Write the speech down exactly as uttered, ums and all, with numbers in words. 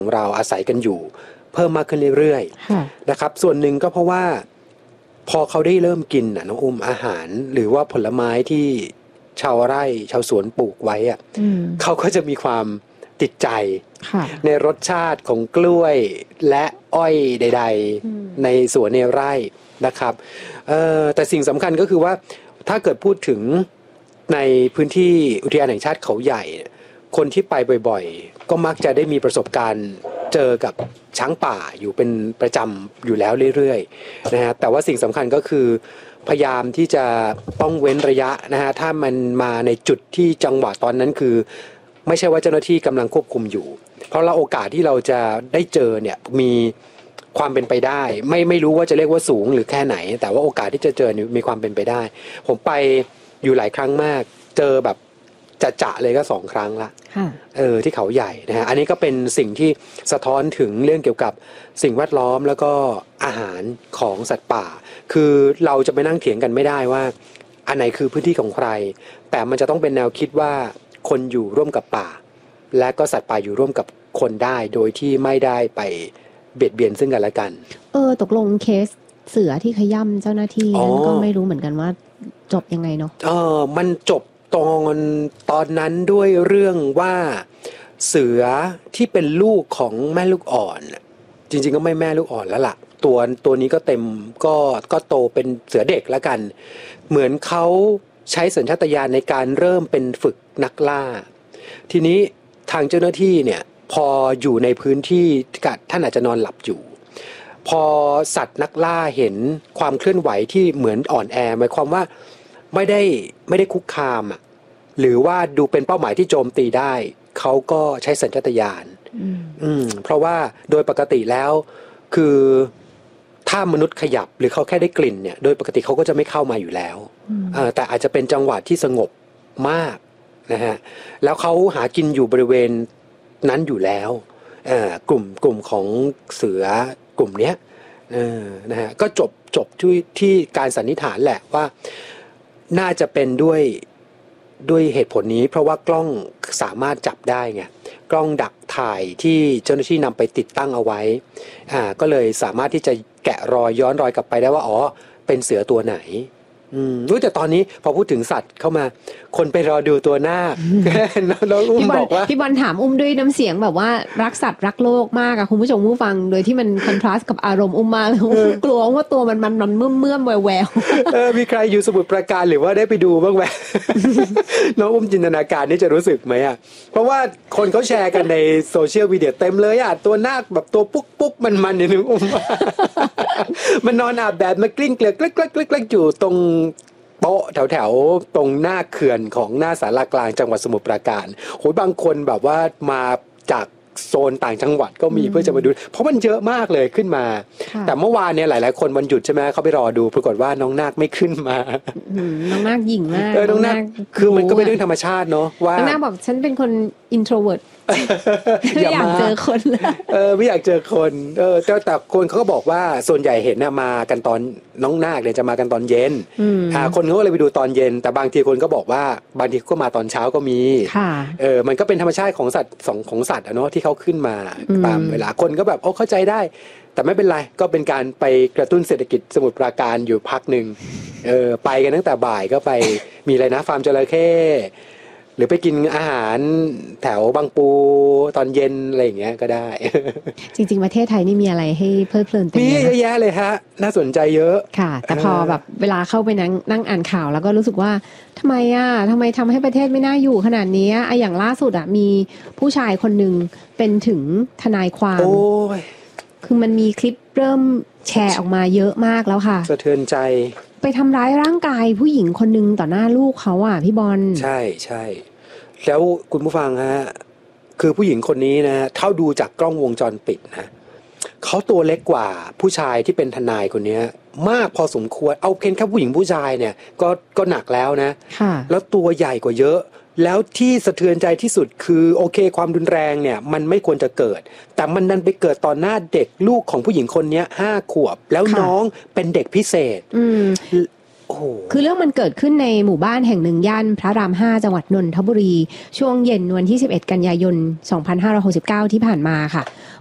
ของเราอาศัยกันอยู่เพิ่มมากขึ้นเรื่อยๆนะครับส่วนหนึ่งก็เพราะว่าพอเขาได้เริ่มกินน่ะน้องอุ้มอาหารหรือว่าผลไม้ที่ชาวไร่ชาวสวนปลูกไว้อ่ะเขาก็จะมีความติดใจในรสชาติของกล้วยและอ้อยใดๆในสวนในไร่นะครับแต่สิ่งสำคัญก็คือว่าถ้าเกิดพูดถึงในพื้นที่อุทยานแห่งชาติเขาใหญ่คนที่ไปบ่อยๆก็มักจะได้มีประสบการณ์เจอกับช้างป่าอยู่เป็นประจำอยู่แล้วเรื่อยๆนะฮะแต่ว่าสิ่งสำคัญก็คือพยายามที่จะต้องเว้นระยะนะฮะถ้ามันมาในจุดที่จังหวะตอนนั้นคือไม่ใช่ว่าเจ้าหน้าที่กำลังควบคุมอยู่เพราะเราโอกาสที่เราจะได้เจอเนี่ยมีความเป็นไปได้ไม่ไม่รู้ว่าจะเรียกว่าสูงหรือแค่ไหนแต่ว่าโอกาสที่จะเจอมีความเป็นไปได้ผมไปอยู่หลายครั้งมากเจอแบบจะจะเลยก็สองครั้งละเออที่เขาใหญ่นะฮะอันนี้ก็เป็นสิ่งที่สะท้อนถึงเรื่องเกี่ยวกับสิ่งแวดล้อมแล้วก็อาหารของสัตว์ป่าคือเราจะไปนั่งเถียงกันไม่ได้ว่าอันไหนคือพื้นที่ของใครแต่มันจะต้องเป็นแนวคิดว่าคนอยู่ร่วมกับป่าและก็สัตว์ป่าอยู่ร่วมกับคนได้โดยที่ไม่ได้ไปเบียดเบียนซึ่งกันและกันเออตกลงเคสเสือที่ขย่ำเจ้าหน้าที่นั้นก็ไม่รู้เหมือนกันว่าจบยังไงเนาะเออมันจบตอนตอนนั้นด้วยเรื่องว่าเสือที่เป็นลูกของแม่ลูกอ่อนจริงๆก็ไม่แม่ลูกอ่อนแล้วล่ะตัวตัวนี้ก็เต็มก็ก็โตเป็นเสือเด็กแล้วกันเหมือนเขาใช้สัญชาตญาณในการเริ่มเป็นฝึกนักล่าทีนี้ทางเจ้าหน้าที่เนี่ยพออยู่ในพื้นที่ท่านอาจจะนอนหลับอยู่พอสัตว์นักล่าเห็นความเคลื่อนไหวที่เหมือนอ่อนแอหมายความว่าไม่ได้ไม่ได้คุกคามอ่ะหรือว่าดูเป็นเป้าหมายที่โจมตีได้เขาก็ใช้สัญชาตญาณอืมเพราะว่าโดยปกติแล้วคือถ้ามนุษย์ขยับหรือเขาแค่ได้กลิ่นเนี่ยโดยปกติเขาก็จะไม่เข้ามาอยู่แล้วแต่อาจจะเป็นจังหวะที่สงบมากนะฮะแล้วเขาหากินอยู่บริเวณนั้นอยู่แล้วกลุ่มกลุ่มของเสือกลุ่มเนี้ยนะฮะก็จบจบที่ที่การสันนิษฐานแหละว่าน่าจะเป็นด้วยด้วยเหตุผลนี้เพราะว่ากล้องสามารถจับได้ไงกล้องดักถ่ายที่เจ้าหน้าที่นำไปติดตั้งเอาไว้อ่าก็เลยสามารถที่จะแกะรอยย้อนรอยกลับไปได้ว่าอ๋อเป็นเสือตัวไหนอืมรู้แต่ตอนนี้พอพูดถึงสัตว์เข้ามาคนไปรอดูตัวหน้าแล้วอุ้มบอกว่าพี่บอลถามอุ้มด้วยน้ำเสียงแบบว่ารักสัตว์รักโลกมากอะคุณผู้ชมผู้ฟังโดยที่มันคอนทราสต์กับอารมณ์อุ้มมากเลยกลัวว่าตัวมันมันมันเมื่อเมื่อแววแววเออมีใครอยู่สมุทรปราการหรือว่าได้ไปดูบ้างไหมน้องอุ้มจินตนาการนี่จะรู้สึกไหมอะเพราะว่าคนเขาแชร์กันในโซเชียลมีเดียเต็มเลยอะตัวหน้าแบบตัวปุ๊กปุ๊กมันมันอย่างนึงอุ้มมันนอนอาบแดดมากลิ้งเกลือกกลึกกลึกกลึกอยู่ตรงโต๊ะแถวแถวตรงหน้าเขื่อนของหน้าศาลากลางจังหวัดสมุทรปราการโหบางคนแบบว่ามาจากโซนต่างจังหวัดก็มีเพื่อจะมาดูเพราะมันเยอะมากเลยขึ้นมาแต่เมื่อวานเนี่ยหลายๆคนวันหยุดใช่ไหมเขาไปรอดูปรากฏว่าน้องนาคไม่ขึ้นมาน้องนาคหยิ่งมากเออน้องนาคคือมันก็เป็นเรื่องธรรมชาติเนาะว่าน้องนาคบอกฉันเป็นคน introvert ไม่อยากเจอคนเลยเออไม่อยากเจอคนเออแต่แต่คนเขาก็บอกว่าส่วนใหญ่เห็นน่ะมากันตอนน้องนาคเนี่ยจะมากันตอนเย็นอ่าคนเขาก็เลยไปดูตอนเย็นแต่บางทีคนก็บอกว่าบางทีก็มาตอนเช้าก็มีเออมันก็เป็นธรรมชาติของสัตว์สองของสัตว์อะเนาะที่เขาขึ้นมาตามเวลาคนก็แบบโอ้เข้าใจได้แต่ไม่เป็นไรก็เป็นการไปกระตุ้นเศรษฐกิจสมุทรปราการอยู่พักนึงเออไปกันตั้งแต่บ่ายก็ไปมีอะไรนะฟาร์มจระเข้หรือไปกินอาหารแถวบางปูตอนเย็นอะไรอย่างเงี้ยก็ได้จริงๆประเทศไทยนี่มีอะไรให้เพลิดเพลินเต็มมีเยอะแยะเลยฮะน่าสนใจเยอะค่ะแต่พอแบบเวลาเข้าไปนั่งนั่งอ่านข่าวแล้วก็รู้สึกว่าทำไมอ่ะทำไมทำให้ประเทศไม่น่าอยู่ขนาดนี้อ่ะอย่างล่าสุดอ่ะมีผู้ชายคนหนึ่งเป็นถึงทนายความโอ้ยคือมันมีคลิปเริ่มแชร์ออกมาเยอะมากแล้วค่ะสะเทือนใจไปทำร้ายร่างกายผู้หญิงคนนึงต่อหน้าลูกเขาอ่ะพี่บอลใช่ใช่แล้วคุณผู้ฟังฮะคือผู้หญิงคนนี้นะเท่าดูจากกล้องวงจรปิดนะเขาตัวเล็กกว่าผู้ชายที่เป็นทนายคนนี้มากพอสมควรเอาเพียงแค่ผู้หญิงผู้ชายเนี่ยก็ก็หนักแล้วนะแล้วตัวใหญ่กว่าเยอะแล้วที่สะเทือนใจที่สุดคือโอเคความรุนแรงเนี่ยมันไม่ควรจะเกิดแต่มันดันไปเกิดต่อหน้าเด็กลูกของผู้หญิงคนนี้ห้าขวบแล้วน้องเป็นเด็กพิเศษโโอ้โหคือเรื่องมันเกิดขึ้นในหมู่บ้านแห่งหนึ่งย่านพระรามห้าจังหวัดนนทบุรีช่วงเย็นวันที่สิบเอ็ดกันยายนสองพันห้าร้อยหกสิบเก้าที่ผ่านมาค่ะ